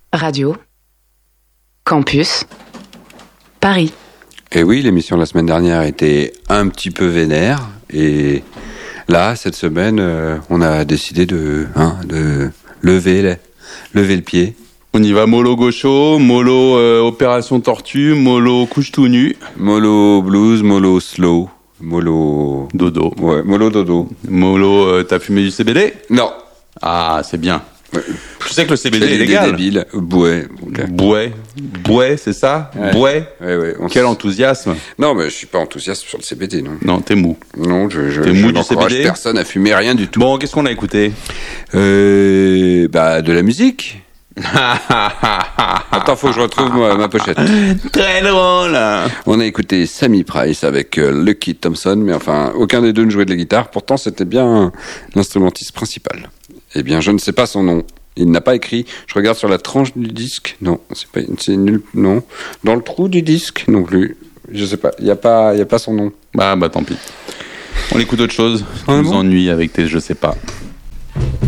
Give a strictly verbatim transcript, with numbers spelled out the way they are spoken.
Radio Campus Paris. Et oui, l'émission de la semaine dernière était un petit peu vénère. Et là, cette semaine, euh, on a décidé de, hein, de lever, le, lever le pied. On y va mollo gaucho, mollo euh, opération tortue, mollo couche tout nu. Mollo blues, mollo slow, mollo... Dodo. Ouais, mollo dodo. Mollo, euh, t'as fumé du C B D ? Non. Ah, c'est bien. Ouais. Tu sais que le C B D C'est est légal. débile. Bouet. Okay. Bouet. Bouet, c'est ça ? Ouais. Bouet. Ouais, ouais, on Quel s... enthousiasme. Non, mais je suis pas enthousiaste sur le C B D, non. Non, t'es mou. Non, je, je, t'es je mou n'encourage du C B D personne à fumer, rien du tout. Bon, qu'est-ce qu'on a écouté ? Euh... Bah, de la musique. Attends, faut que je retrouve moi, ma pochette. Très drôle. On a écouté Sammy Price avec euh, Lucky Thompson, mais enfin, aucun des deux ne jouait de la guitare. Pourtant, c'était bien l'instrumentiste principal. Eh bien, je ne sais pas son nom. Il n'a pas écrit. Je regarde sur la tranche du disque. Non, c'est pas, c'est nul. Non, dans le trou du disque non plus. Je sais pas. Il y a pas, il y a pas son nom. Bah, bah, tant pis. On écoute autre chose. Tu Ah nous bon ennuies avec tes je sais pas.